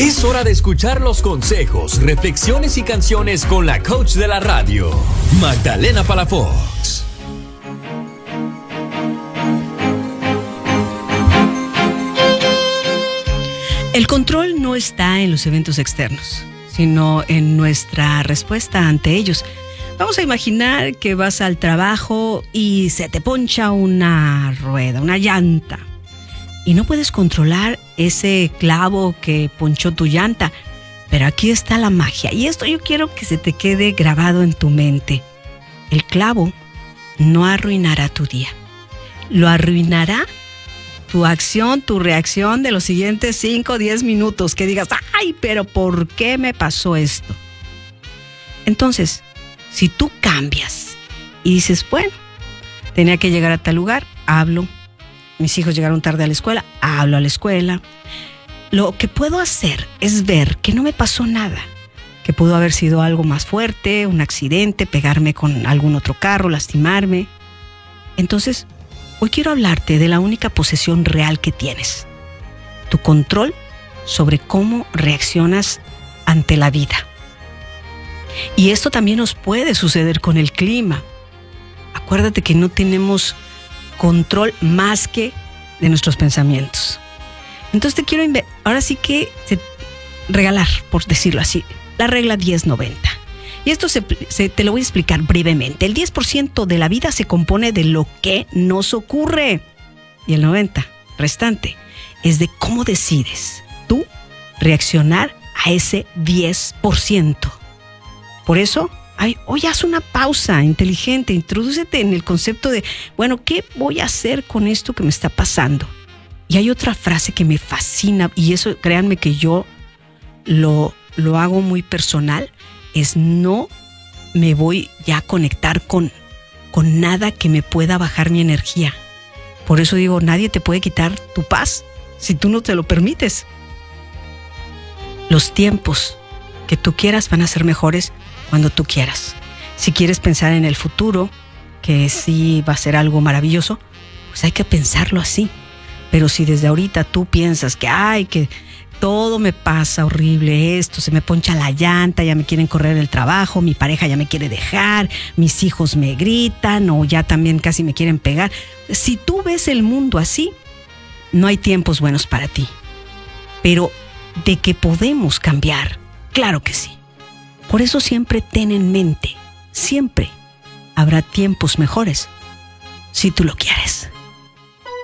Es hora de escuchar los consejos, reflexiones y canciones con la coach de la radio, Magdalena Palafox. El control no está en los eventos externos, sino en nuestra respuesta ante ellos. Vamos a imaginar que vas al trabajo y se te poncha una rueda, una llanta, y no puedes controlar ese clavo que ponchó tu llanta. Pero aquí está la magia, y esto yo quiero que se te quede grabado en tu mente. El clavo no arruinará tu día, lo arruinará tu acción, tu reacción de los siguientes 5 o 10 minutos, que digas, ¡ay, pero por qué me pasó esto! Entonces, si tú cambias y dices, bueno, tenía que llegar a tal lugar, hablo. Mis hijos llegaron tarde a la escuela, hablo a la escuela. Lo que puedo hacer es ver que no me pasó nada, que pudo haber sido algo más fuerte, un accidente, pegarme con algún otro carro, lastimarme. Entonces, hoy quiero hablarte de la única posesión real que tienes, tu control sobre cómo reaccionas ante la vida. Y esto también nos puede suceder con el clima. Acuérdate que no tenemos control más que de nuestros pensamientos. Entonces te quiero ahora sí que regalar, por decirlo así, la regla 10-90. Y esto te lo voy a explicar brevemente. El 10% de la vida se compone de lo que nos ocurre. Y el 90% restante es de cómo decides tú reaccionar a ese 10%. Por eso, hoy haz una pausa inteligente, introdúcete en el concepto de, bueno, ¿qué voy a hacer con esto que me está pasando? Y hay otra frase que me fascina, y eso créanme que yo lo hago muy personal, es no me voy ya a conectar con nada que me pueda bajar mi energía. Por eso digo, nadie te puede quitar tu paz si tú no te lo permites. Los tiempos que tú quieras van a ser mejores cuando tú quieras. Si quieres pensar en el futuro, que sí va a ser algo maravilloso, pues hay que pensarlo así. Pero si desde ahorita tú piensas que todo me pasa horrible, esto, se me poncha la llanta, ya me quieren correr del trabajo, mi pareja ya me quiere dejar, mis hijos me gritan o ya también casi me quieren pegar. Si tú ves el mundo así, no hay tiempos buenos para ti. Pero de que podemos cambiar, claro que sí. Por eso siempre ten en mente, siempre habrá tiempos mejores si tú lo quieres.